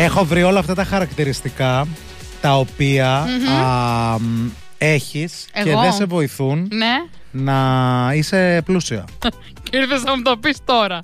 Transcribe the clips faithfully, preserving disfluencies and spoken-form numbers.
Έχω βρει όλα αυτά τα χαρακτηριστικά τα οποία Mm-hmm. α, έχεις Εγώ? και δεν σε βοηθούν Ναι. να είσαι πλούσια. Και ήρθες να μου το πεις τώρα.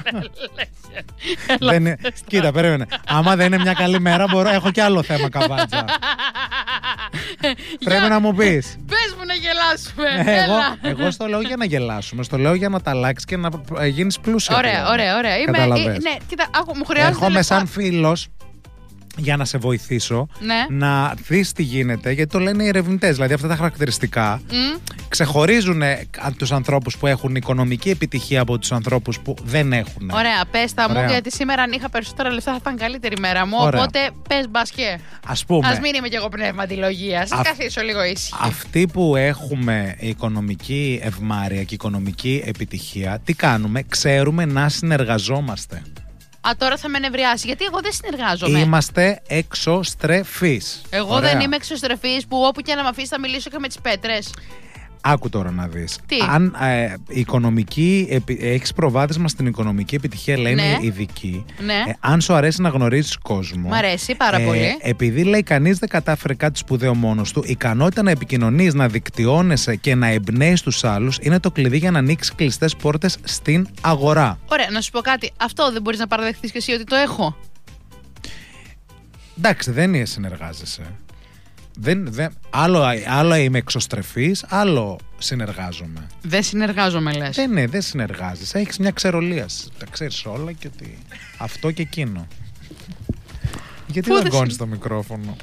Έλα, Δεν είναι- Κοίτα, περίμενε. Άμα δεν είναι μια καλή μέρα, μπορώ... έχω και άλλο θέμα καβάτσα. Πρέπει να μου πεις. Πες μου να γελάσουμε. Εγώ, Έλα. εγώ στο λέω για να γελάσουμε. Στο λέω για να τα αλλάξει και να ε, γίνεις πλούσια. Ωραία, πλέον. ωραία, ωραία. Είμαι, Καταλαβες. ε, ναι, κοίτα, άκου, μου χρειάζεται Έρχομαι λεπτά. σαν φίλος για να σε βοηθήσω Ναι. να δεις τι γίνεται, γιατί το λένε οι ερευνητές. Δηλαδή αυτά τα χαρακτηριστικά Μμ. ξεχωρίζουν τους ανθρώπους που έχουν οικονομική επιτυχία από τους ανθρώπους που δεν έχουν. Ωραία, πες τα μου, Ωραία. γιατί σήμερα αν είχα περισσότερα λεφτά θα ήταν καλύτερη μέρα μου. Ωραία. Οπότε πες μπασκέ. Ας πούμε, Ας μην είμαι κι εγώ πνεύμα αντιλογίας. Ας Αυ- καθίσω λίγο ήσυχη. αυτοί που έχουμε οικονομική ευμάρεια και οικονομική επιτυχία, τι κάνουμε? Ξέρουμε να συνεργαζόμαστε. Α, τώρα θα με νευριάσει, γιατί εγώ δεν συνεργάζομαι. Είμαστε εξωστρεφείς. Εγώ Ωραία. δεν είμαι εξωστρεφής που όπου και να με αφήσει θα μιλήσω και με τις πέτρες. Άκου τώρα να δεις. Τι? Αν ε, οικονομική, επι- έχεις προβάδισμα στην οικονομική επιτυχία, λένε Ναι. οι ειδικοί. Ναι. Ε, αν σου αρέσει να γνωρίζεις κόσμο. Μ' αρέσει πάρα πολύ. Επειδή λέει κανείς δεν κατάφερε κάτι σπουδαίο μόνος του, η ικανότητα να επικοινωνείς, να δικτυώνεσαι και να εμπνέεις τους άλλους είναι το κλειδί για να ανοίξεις κλειστές πόρτες στην αγορά. Ωραία, να σου πω κάτι. Αυτό δεν μπορείς να παραδεχθείς και εσύ ότι το έχω. Εντάξει, δεν είναι συνεργάζεσαι. Δεν, δεν, άλλο, άλλο είμαι εξωστρεφής, άλλο συνεργάζομαι. Δεν συνεργάζομαι, λες. Δεν ναι, δεν συνεργάζεσαι. Έχεις μια ξερολία. Τα ξέρεις όλα και ότι αυτό και εκείνο. Γιατί Πού δεν δεν κόνεις το μικρόφωνο?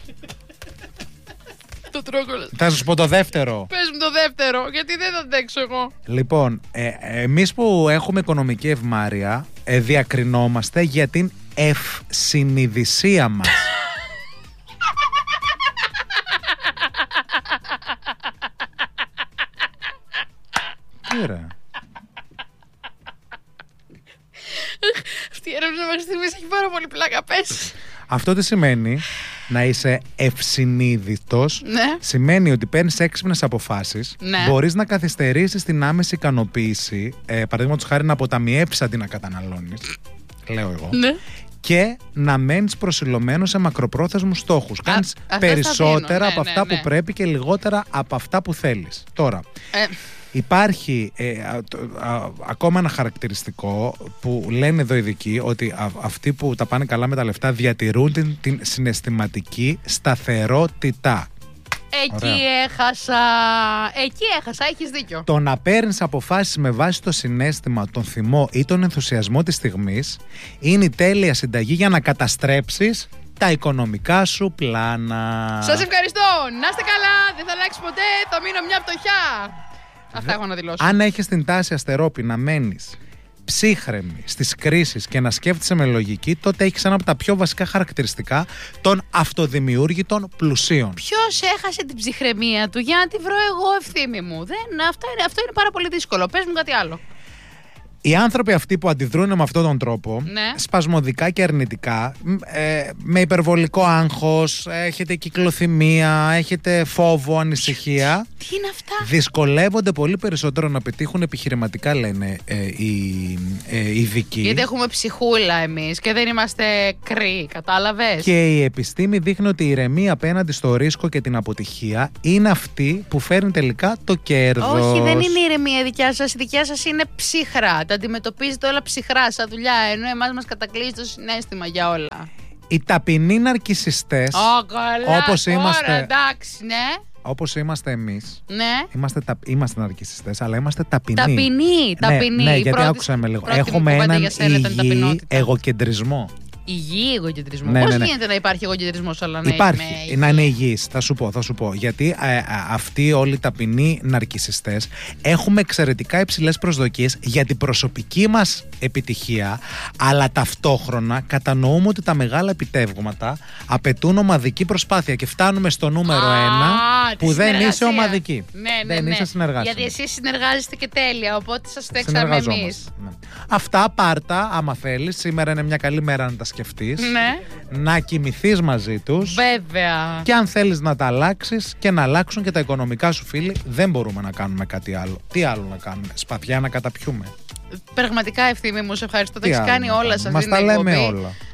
Το τρώγω. Θα σου πω το δεύτερο. Πες μου το δεύτερο, γιατί δεν θα αντέξω εγώ. Λοιπόν, ε, εμείς που έχουμε οικονομική ευμάρεια, ε, διακρινόμαστε για την ευσυνειδησία μας. Τι ρε. Αυτή η έρευνα μέχρι στιγμής έχει πάρα πολύ πλάκα. Πες. Αυτό τι σημαίνει? Να είσαι ευσυνείδητος. Ναι. Σημαίνει ότι παίρνεις έξυπνες αποφάσεις. Ναι. Μπορείς να καθυστερήσεις την άμεση ικανοποίηση. Ε, Παραδείγματος χάρη να αποταμιεύσεις αντί να καταναλώνεις. Λέω εγώ. Ναι. Και να μένεις προσιλωμένος σε μακροπρόθεσμους στόχους. Κάνεις αυτά στα περισσότερα δίνω. από Ναι, αυτά ναι, ναι. που πρέπει και λιγότερα από αυτά που θέλεις. Τώρα, Ε, υπάρχει ε, α, το- α, ακόμα ένα χαρακτηριστικό που λένε εδώ οι ειδικοί, ότι α- αυτοί που τα πάνε καλά με τα λεφτά διατηρούν την, την συναισθηματική σταθερότητα. εκεί Ωραία. έχασα. Εκεί έχασα, έχεις δίκιο. Το να παίρνεις αποφάσεις με βάση το συναίσθημα, τον θυμό ή τον ενθουσιασμό της στιγμής είναι η τέλεια συνταγή για να καταστρέψεις τα οικονομικά σου πλάνα. Σας ευχαριστώ. Να είστε καλά. Δεν θα αλλάξει ποτέ. Θα μείνω μια φτωχιά. Αυτά έχω να δηλώσω. Αν έχεις την τάση αστερόπη να μένεις ψύχρεμη στις κρίσεις και να σκέφτεσαι με λογική, τότε έχεις ένα από τα πιο βασικά χαρακτηριστικά των αυτοδημιούργητων πλουσίων. Ποιος έχασε την ψυχραιμία του για να τη βρω εγώ, ευθύμη μου. Δεν, αυτό, είναι, αυτό είναι πάρα πολύ δύσκολο. Πες μου κάτι άλλο. Οι άνθρωποι αυτοί που αντιδρούν με αυτόν τον τρόπο, Ναι. σπασμωδικά και αρνητικά, μ, ε, με υπερβολικό άγχος, έχετε κυκλοθυμία, έχετε φόβο, ανησυχία, Τι είναι αυτά? δυσκολεύονται πολύ περισσότερο να πετύχουν επιχειρηματικά, λένε ε, οι, ε, οι ειδικοί. Γιατί έχουμε ψυχούλα εμείς και δεν είμαστε κρύοι, κατάλαβες. Και η επιστήμη δείχνει ότι η ηρεμία απέναντι στο ρίσκο και την αποτυχία είναι αυτή που φέρνει τελικά το κέρδος. Όχι, δεν είναι ηρεμία η δικιά σας. Η δικιά σας είναι ψυχρά. Τα αντιμετωπίζετε όλα ψυχρά σαν δουλειά. Ενώ εμάς μας κατακλείζει το συναίσθημα για όλα. Οι ταπεινοί ναρκισσιστές, Ω, καλά. όπως τώρα, είμαστε- εντάξει, ναι. όπως είμαστε εμείς, Ναι. είμαστε, τα, είμαστε ναρκισσιστές, αλλά είμαστε ταπεινοί. Ταπεινή, ταπεινή. Ναι, ναι, Η γιατί πρώτη- άκουσα με λίγο. πρώτη μου Έχουμε κουβέντα έναν για σένα ήταν υγιή ταπεινότητα. εγωκεντρισμό. Υγιή εγωκεντρισμό. Ναι, Πώς ναι, ναι. γίνεται να υπάρχει εγωκεντρισμός, αλλά να Υπάρχει, είμαι να είναι υγιής, θα σου πω, θα σου πω. Γιατί ε, ε, αυτοί όλοι οι ταπεινοί ναρκισσιστές έχουμε εξαιρετικά υψηλές προσδοκίες για την προσωπική μας επιτυχία, αλλά ταυτόχρονα κατανοούμε ότι τα μεγάλα επιτεύγματα απαιτούν ομαδική προσπάθεια και φτάνουμε στο νούμερο Α, ένα τη που δεν είσαι συνεργασία. ομαδική. Ναι, ναι, δεν ναι. είσαι συνεργάσιμο. Γιατί εσείς συνεργάζεστε και τέλεια, οπότε σας φταίξαμε Συνεργαζόμαστε. εμείς. Ναι. Αυτά πάρτα, άμα θέλεις. Σήμερα είναι μια καλή μέρα να τα σκεφτείς. Ναι, Να κοιμηθείς μαζί τους. βέβαια. Και αν θέλεις να τα αλλάξεις και να αλλάξουν και τα οικονομικά σου, φίλοι, δεν μπορούμε να κάνουμε κάτι άλλο. Τι άλλο να κάνουμε? Σπαθιά να καταπιούμε? Πραγματικά, ευθύμη μου, σε ευχαριστώ. Τα Τι έχεις άλλο κάνει να όλα κάνουμε? σε Μας αυτή την τα λέμε εκπομπή. όλα.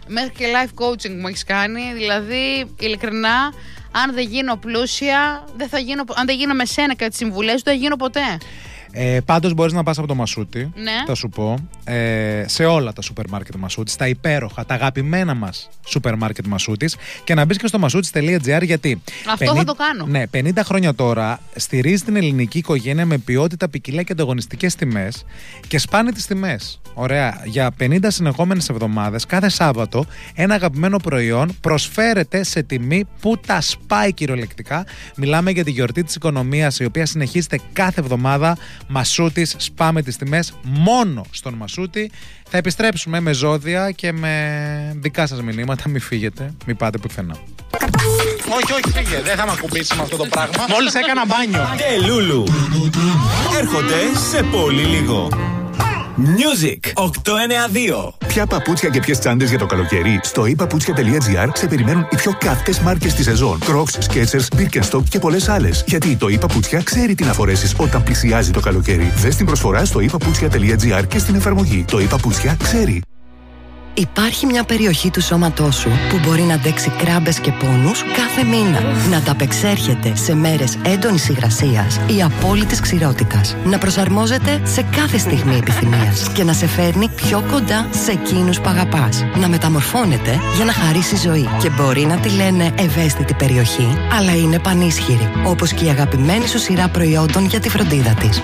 Μέχρι και life coaching μου έχεις κάνει. Δηλαδή, ειλικρινά, αν δεν γίνω πλούσια, δεν θα γίνω, αν δεν γίνω με σένα και τις συμβουλές του, δεν θα γίνω ποτέ. Ε, πάντως μπορείς να πας από το Μασούτι, Ναι. θα σου πω, ε, σε όλα τα σούπερ μάρκετ Μασούτης, τα υπέροχα, τα αγαπημένα μας σούπερ μάρκετ Μασούτης, και να μπεις και στο μασούτης τελεία τζι άρ, γιατί Αυτό πενήντα, θα το κάνω. Ναι, πενήντα χρόνια τώρα στηρίζει την ελληνική οικογένεια με ποιότητα, ποικιλία και ανταγωνιστικές τιμές και σπάνει τις τιμές. Ωραία, για πενήντα συνεχόμενες εβδομάδες, κάθε Σάββατο, ένα αγαπημένο προϊόν προσφέρεται σε τιμή που τα σπάει κυριολεκτικά. Μιλάμε για τη γιορτή της οικονομίας, η οποία συνεχίζεται κάθε εβδομάδα. Μασούτης, σπάμε τις τιμές μόνο στον Μασούτη. Θα επιστρέψουμε με ζώδια και με δικά σας μηνύματα. Μην φύγετε, μην πάτε πουθενά. Όχι, όχι, φύγε, δεν θα με ακουμπήσει με αυτό το πράγμα. Μόλις έκανα μπάνιο. Και Λούλου έρχονται σε πολύ λίγο. Music οκτακόσια ενενήντα δύο. Ποια παπούτσια και ποιες τσάντες για το καλοκαίρι? Στο i παπούτσια τελεία τζι άρ σε περιμένουν οι πιο κάθετες μάρκες τη σεζόν. Crocs, Skechers, Birkenstock και πολλές άλλες. Γιατί το i παπούτσια ξέρει τι να φορέσεις όταν πλησιάζει το καλοκαίρι. Δες την προσφορά στο i παπούτσια τελεία τζι άρ και στην εφαρμογή. Το i παπούτσια ξέρει. Υπάρχει μια περιοχή του σώματός σου που μπορεί να αντέξει κράμπες και πόνους κάθε μήνα. Να ταπεξέρχεται σε μέρες έντονης υγρασίας ή απόλυτης ξηρότητας. Να προσαρμόζεται σε κάθε στιγμή επιθυμίας και να σε φέρνει πιο κοντά σε εκείνους που αγαπάς. Να μεταμορφώνεται για να χαρίσει ζωή. Και μπορεί να τη λένε ευαίσθητη περιοχή, αλλά είναι πανίσχυρη. Όπως και η αγαπημένη σου σειρά προϊόντων για τη φροντίδα της.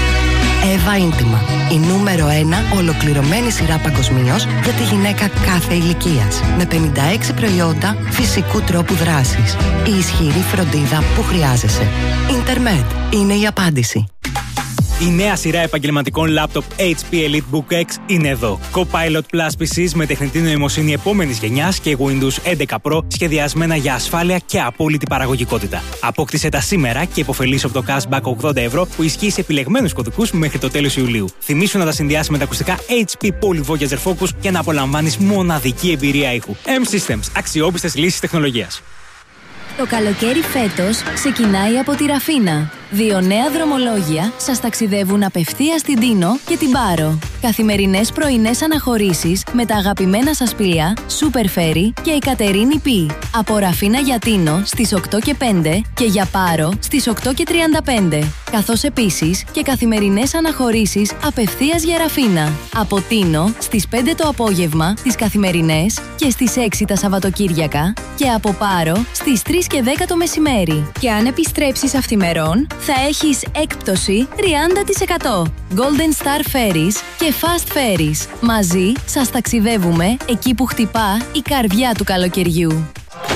Εύα Ίντιμα, η νούμερο ένα ολοκληρωμένη σειρά παγκοσμίως για τη γυναίκα κάθε ηλικίας. Με πενήντα έξι προϊόντα φυσικού τρόπου δράσης. Η ισχυρή φροντίδα που χρειάζεσαι. Ιντερμετ είναι η απάντηση. Η νέα σειρά επαγγελματικών λάπτοπ έιτς πι EliteBook X είναι εδώ. Copilot Plus πι σις με τεχνητή νοημοσύνη επόμενης γενιάς και Windows έντεκα Pro σχεδιασμένα για ασφάλεια και απόλυτη παραγωγικότητα. Απόκτησε τα σήμερα και υποφελήσου από το cashback ογδόντα ευρώ που ισχύει σε επιλεγμένους κωδικούς μέχρι το τέλος Ιουλίου. Θυμήσου να τα συνδυάσεις με τα ακουστικά έιτς πι Poly Voyager Focus για να απολαμβάνεις μοναδική εμπειρία ήχου. M-Systems, αξιόπιστες λύσεις τεχνολογίας. Το καλοκαίρι φέτος ξεκινάει από τη Ραφίνα. Δύο νέα δρομολόγια σας ταξιδεύουν απευθείας στην Τίνο και την Πάρο. Καθημερινές πρωινές αναχωρήσεις με τα αγαπημένα σας πλοία Super Ferry και η Κατερίνη Πι. Από Ραφίνα για Τίνο στις οκτώ και πέντε και για Πάρο στις οκτώ και τριάντα πέντε. Καθώς επίσης και καθημερινές αναχωρήσεις απευθείας για Ραφίνα. Από Τίνο στις πέντε το απόγευμα τις καθημερινές και στις έξι τα Σαββατοκύριακα και από Πάρο στις τρεις και δέκα το μεσημέρι. Και αν επιστρέψεις αυθημερών, θα έχεις έκπτωση τριάντα τοις εκατό. Golden Star Ferries και Fast Ferries. Μαζί σας ταξιδεύουμε εκεί που χτυπά η καρδιά του καλοκαιριού.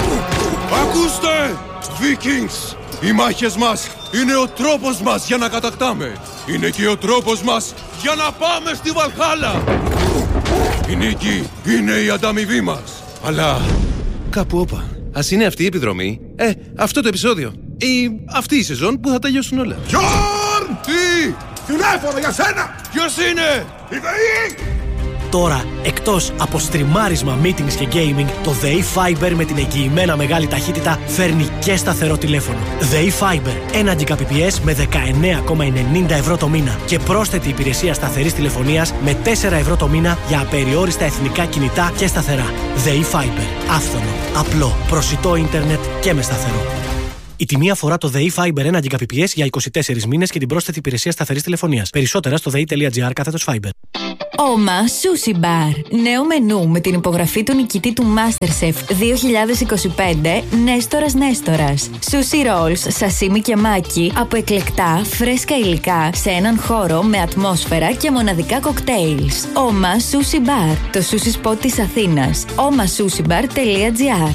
Ακούστε, Vikings! Οι μάχες μας είναι ο τρόπος μας για να κατακτάμε. Είναι και ο τρόπος μας για να πάμε στη Βαλχάλα. Η νίκη είναι η ανταμοιβή μας. Αλλά κάπου όπα. Ας είναι αυτή η επιδρομή, ε, αυτό το επεισόδιο ή αυτή η σεζόν που θα τελειώσουν όλα. Γιόρν! Τι! Τηλέφωνο για σένα! Ποιος είναι? Η ΔΕΗ! Τώρα, εκτός από στριμάρισμα, meetings και gaming, το ΔΕΗ Fiber με την εγγυημένα μεγάλη ταχύτητα φέρνει και σταθερό τηλέφωνο. ΔΕΗ Fiber, ένα Gbps με δεκαεννέα κόμμα ενενήντα ευρώ το μήνα και πρόσθετη υπηρεσία σταθερής τηλεφωνίας με τέσσερα ευρώ το μήνα για απεριόριστα εθνικά κινητά και σταθερά. ΔΕΗ Fiber, άφθονο, απλό, προσιτό ίντερνετ και με σταθερό. Η τιμή αφορά το ΔΕΗ Fiber ένα Gbps για είκοσι τέσσερις μήνες και την πρόσθετη υπηρεσία σταθερής τηλεφωνίας. Περισσότερα στο δei.gr κάθετος Fiber. Ωμα Sushi Bar. Νέο μενού με την υπογραφή του νικητή του MasterChef δύο χιλιάδες είκοσι πέντε, Νέστορας Νέστορας. Sushi rolls, σασίμι και μάκι από εκλεκτά, φρέσκα υλικά σε έναν χώρο με ατμόσφαιρα και μοναδικά κοκτέιλς. Ωμα Sushi Bar. Το sushi spot της Αθήνας. ωμα σούσι μπαρ τελεία τζι άρ.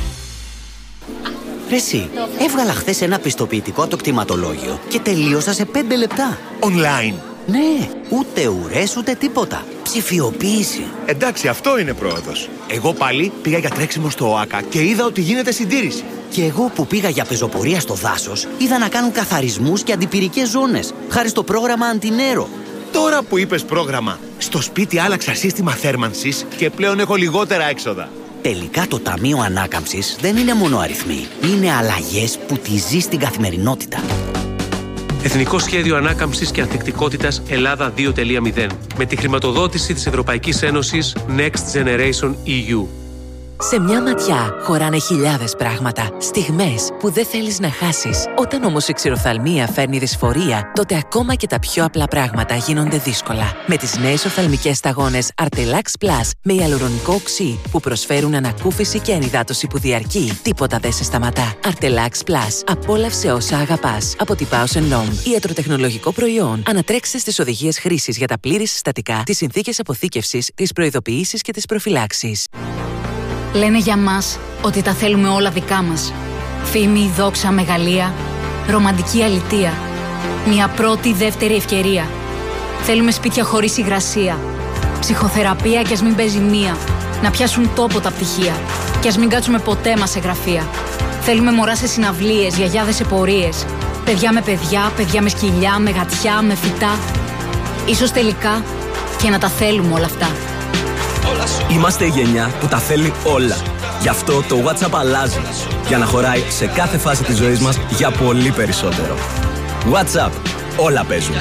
Ρε εσύ, έβγαλα χθες ένα πιστοποιητικό από το κτηματολόγιο και τελείωσα σε πέντε λεπτά. Online. Ναι, ούτε ουρές ούτε τίποτα. Ψηφιοποίηση. Εντάξει, αυτό είναι πρόοδος. Εγώ πάλι πήγα για τρέξιμο στο ΟΑΚΑ και είδα ότι γίνεται συντήρηση. Και εγώ που πήγα για πεζοπορία στο δάσος, είδα να κάνουν καθαρισμούς και αντιπυρικές ζώνες, χάρη στο πρόγραμμα Αντινέρο. Τώρα που είπες πρόγραμμα, στο σπίτι άλλαξα σύστημα θέρμανσης και πλέον έχω λιγότερα έξοδα. Τελικά το Ταμείο Ανάκαμψης δεν είναι μόνο αριθμοί. Είναι αλλαγές που τη ζεις στην καθημερινότητα. Εθνικό Σχέδιο Ανάκαμψης και Ανθεκτικότητας Ελλάδα δύο τελεία μηδέν με τη χρηματοδότηση της Ευρωπαϊκής Ένωσης Next Generation ι γιου. Σε μια ματιά χωράνε χιλιάδες πράγματα, στιγμές που δεν θέλεις να χάσεις. Όταν όμως η ξηροφθαλμία φέρνει δυσφορία, τότε ακόμα και τα πιο απλά πράγματα γίνονται δύσκολα. Με τις νέες οφθαλμικές σταγόνες Artelax Plus με ιαλουρονικό οξύ που προσφέρουν ανακούφιση και ενυδάτωση που διαρκεί, τίποτα δεν σε σταματά. Artelax Plus. Απόλαυσε όσα αγαπάς. Από τη Bausch and Lomb. Ιατροτεχνολογικό προϊόν. Ανατρέξτε στις οδηγίες χρήσης για τα πλήρη συστατικά, τις συνθήκες αποθήκευσης, τις προειδοποιήσεις και τις προφυλάξεις. Λένε για μας ότι τα θέλουμε όλα δικά μας. Φήμη, δόξα, μεγαλεία, ρομαντική αλητεία. Μια πρώτη, δεύτερη ευκαιρία. Θέλουμε σπίτια χωρίς υγρασία. Ψυχοθεραπεία κι ας μην παίζει μία. Να πιάσουν τόπο τα πτυχία. Κι ας μην κάτσουμε ποτέ μας σε γραφεία. Θέλουμε μωρά σε συναυλίες, γιαγιάδες σε πορείες. Παιδιά με παιδιά, παιδιά με σκυλιά, με γατιά, με φυτά. Ίσως τελικά και να τα θέλουμε όλα αυτά. Είμαστε η γενιά που τα θέλει όλα. Γι' αυτό το WhatsApp αλλάζει. Για να χωράει σε κάθε φάση της ζωής μας για πολύ περισσότερο. WhatsApp. Όλα παίζουν.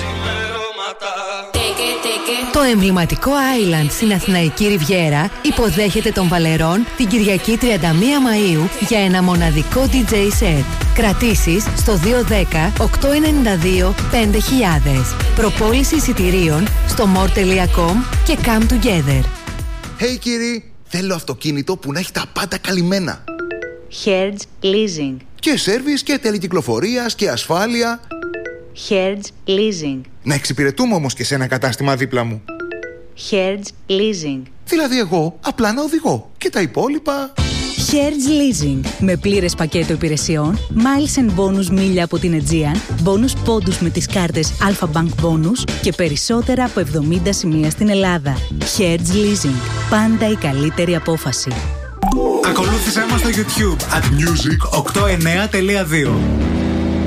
Το εμβληματικό Island στην Αθηναϊκή Ριβιέρα υποδέχεται τον Βαλερών την Κυριακή τριάντα μία Μαΐου για ένα μοναδικό ντι τζέι set. Κρατήσεις στο δύο ένα μηδέν οκτώ εννιά δύο πέντε χιλιάδες. Προπόληση εισιτηρίων στο more τελεία com και come together. Hey κύριοι, θέλω αυτοκίνητο που να έχει τα πάντα καλυμμένα. Hertz Leasing. Και σέρβις και τελεκυκλοφορίας και ασφάλεια. Hertz Leasing. Να εξυπηρετούμε όμως και σε ένα κατάστημα δίπλα μου. Hertz Leasing. Δηλαδή εγώ απλά να οδηγώ και τα υπόλοιπα... Hertz Leasing. Με πλήρες πακέτο υπηρεσιών, miles and bonus μίλια από την Aegean, bonus πόντους με τις κάρτες Alpha Bank Bonus και περισσότερα από εβδομήντα σημεία στην Ελλάδα. Hertz Leasing. Πάντα η καλύτερη απόφαση. Ακολούθησέ μας στο YouTube at music οκτώ εννιά τελεία δύο.